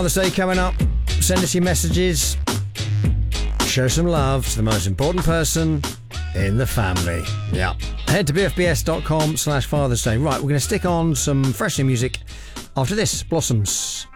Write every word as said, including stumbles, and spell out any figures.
Father's Day coming up. Send us your messages. Show some love to the most important person in the family. Yeah. Head to bfbs.com slash Father's Day. Right, we're going to stick on some fresh new music after this. Blossoms.